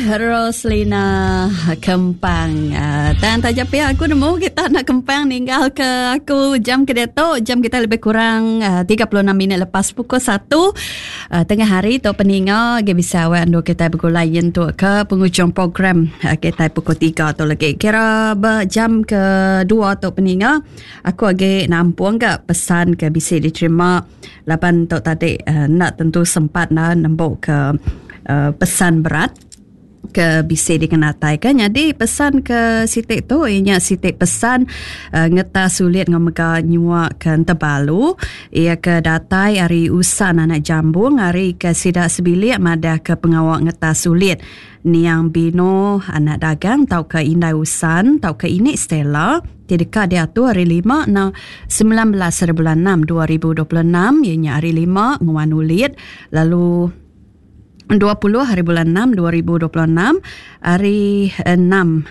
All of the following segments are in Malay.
Roslina Kempang. Dan tak japi aku nemu kita nak Kempang tinggal ke aku jam ke Datuk. Jam kita lebih kurang 36 minit lepas pukul 1 tengah hari tu peninga dia bisa awak ando kita bergulayan tu ke penghujung program kita pukul 3 tu lagi. Kira jam kedua tu peninga aku lagi nampung ke pesan ke bisa diterima lapan tu tadi nak tentu sempat nak nembok ke pesan berat ke bisa dikenataikan. Jadi pesan ke sitik tu ianya sitik pesan ngeta sulit ngomega nyuak ke tebalu ia ke datai hari usan anak jambung hari ke sidak sebilik madah ke pengawak ngeta sulit niang bino anak dagang tau ke indai usan tau ke ini Stella tidika dia tu hari 5 na 19 bulan 6 2026 ianya hari 5 nguan ulit lalu 20 hari bulan 6 2026 hari 6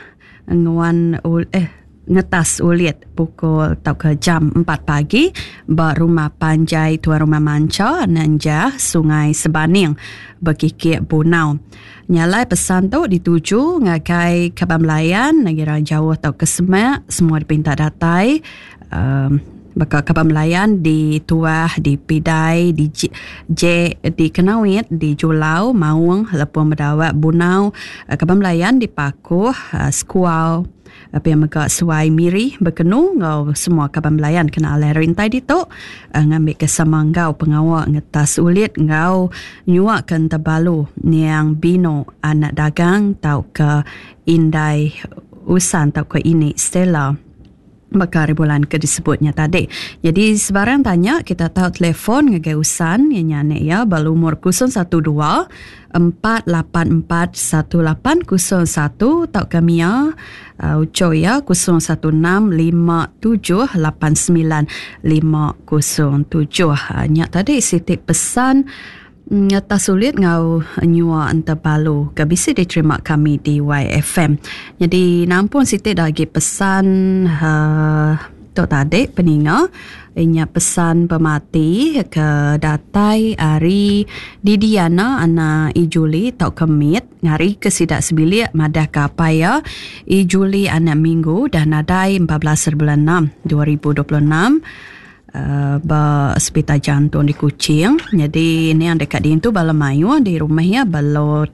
ngetas ulit pukul tau ke jam 4 pagi ba rumah Panjai Tuan Rumah Manca Nanjah Sungai Sebaning berkikik Bunau. Nyalai pesan tu dituju ngagai Kaban Melayan negara jauh tau ke Semak semua dipinta datai bakal Kaban Melayan di Tuah, di Pidai, di di Kenawit, di Julau, Maung, Lepung Berdawat, Bunau, Kaban Melayan di Pakuh, Skuau, apa yang megak Suai Miri, Berkenu, ngau semua Kaban Melayan kena alai rintai di tok, ngambil kesama ngau pengawak ngetas ulit, ngau nyuak ke tebalu, niang bino anak dagang, tau ke indai usan, tau ke ini Stella. Bakal bulan ke disebutnya tadi. Jadi sebarang tanya kita tahu telefon ngagai usan yang nyanek ya berumur 012 484 1801 tahu kami ya uco ya 016 57 89 507 nyak tadi sitik pesan nyata sulit ngau nyua antabalu ke bisa diterima kami di YFM. Jadi nampun sitik lagi pesan tu tadi peninga inya pesan pemati ke datai hari Didiana ana Ijuli tau kemit ngari ke sidak sebilik madah kapaya Ijuli ana minggu dan nadai 14 bulan 6 2026 hospital jantung di Kuching. Jadi ini yang dekat di itu Balamayu di rumahnya balot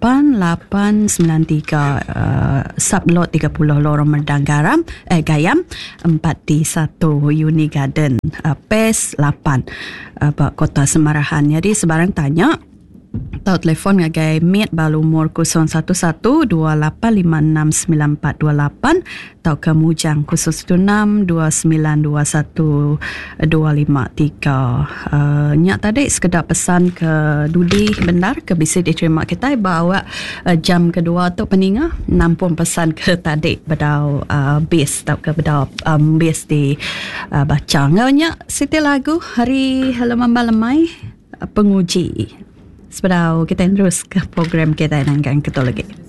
8893 sublot 30 lorong Merdang Garam Gayam 4 di 1 Uni Garden PES 8 Kota Semarahan. Jadi sebarang tanya tahu telefon ngagai Mit balumur 01128569428 tahu ke Mujang 0162921 nyak tadi sekedar pesan ke Dudi benar ke bisa diterima kita bawa jam kedua tu peninga nampun pesan ke tadi bedau base tahu ke bedau base di baca ngaunya siti lagu hari halaman balamai penguji. Sebab kita terus ke program kita yang akan kita lagi.